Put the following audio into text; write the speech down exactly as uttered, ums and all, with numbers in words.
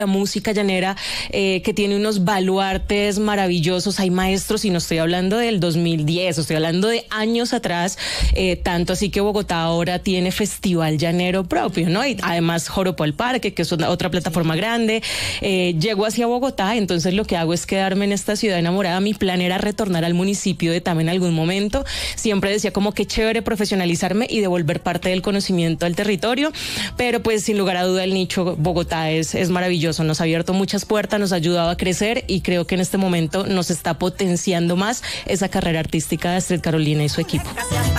la música llanera, eh, que tiene unos baluartes maravillosos, hay maestros, y no estoy hablando del dos mil diez, estoy hablando de años atrás, eh, tanto así que Bogotá ahora tiene festival llanero propio, ¿no? Y además Joropo al Parque, que es una, otra plataforma grande. Eh, llego hacia Bogotá, entonces lo que hago es quedarme en esta ciudad enamorada. Mi plan era retornar al municipio de Tame en algún momento. Siempre decía como que chévere profesionalizarme y devolver parte del conocimiento al territorio, pero pues sin lugar a duda el nicho Bogotá es, es maravilloso. Nos ha abierto muchas puertas, nos ha ayudado a crecer y creo que en este momento nos está potenciando más esa carrera artística de Astrid Carolina y su equipo.